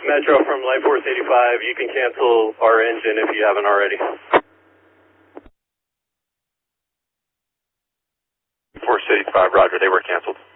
Metro from Light Force 85, you can cancel our engine if you haven't already. Force 85, roger, they were canceled.